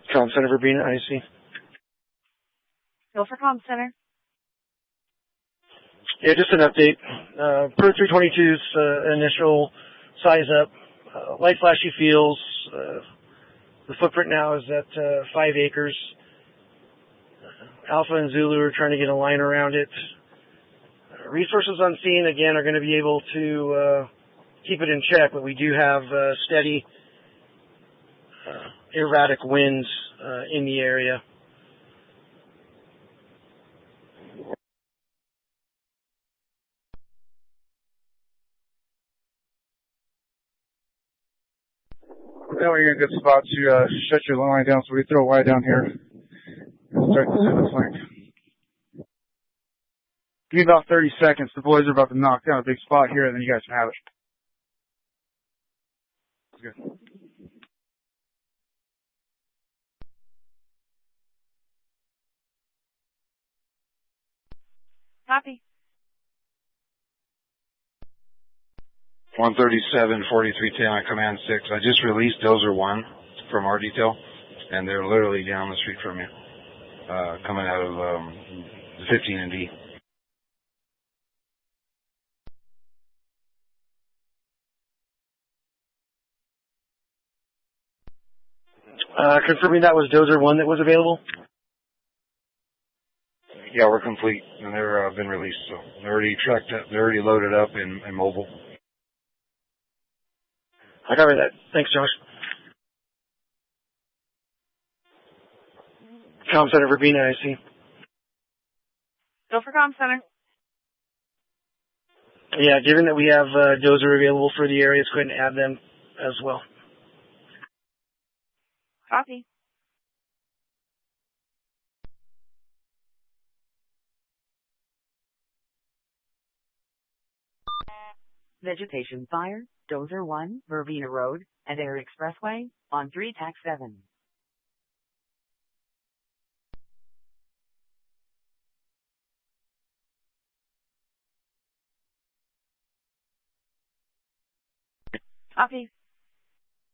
Com Center Verbena, IC. Go for Com Center. Yeah, just an update. Per 322's initial size up, light flashy fields. The footprint now is at 5 acres. Alpha and Zulu are trying to get a line around it. Resources on scene, again, are going to be able to keep it in check, but we do have steady, erratic winds in the area. Now you're in a good spot to shut your line down, so we throw a wide down here and start to set the flank. Give me about 30 seconds. The boys are about to knock down a big spot here, and then you guys can have it. Good. Copy. 137, 4310 on Command 6. I just released Dozer 1 from our detail, and they're literally down the street from you, coming out of 15 and D. Confirming that was Dozer 1 that was available? Yeah, we're complete, and they're been released, so they're already tracked up, they're already loaded up and mobile. I cover that. Thanks, Josh. Com Center Verbena, IC. Go for Com Center. Yeah, given that we have Dozer available for the area, let's go ahead and add them as well. Copy. Vegetation fire, Dozer 1, Verbena Road, and Air Expressway, on 3 TAC 7. Copy.